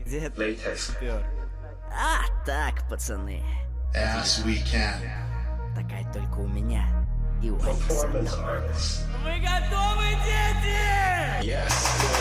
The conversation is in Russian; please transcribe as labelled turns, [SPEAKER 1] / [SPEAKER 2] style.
[SPEAKER 1] Где ты
[SPEAKER 2] Latex.
[SPEAKER 1] пёр? А, так, пацаны.
[SPEAKER 3] As we can.
[SPEAKER 1] Такая только у меня и у
[SPEAKER 2] Performance
[SPEAKER 1] Александра.
[SPEAKER 2] artists.
[SPEAKER 1] Вы готовы, дети?
[SPEAKER 2] Yes.